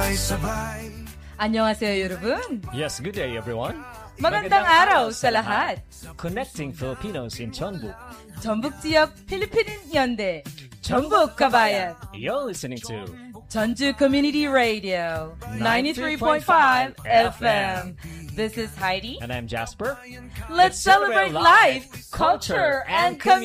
sabay-sabay. 안녕하세요, 여러분. Yes, good day everyone. magandang araw sa lahat. Connecting Filipinos in Jeonbuk. 전북 지역 필리핀 연대 전북 가바yan. You're listening to 전주 Community Radio 93.5 FM. This is Heidi. And I'm Jasper. Let's celebrate life, culture, and community.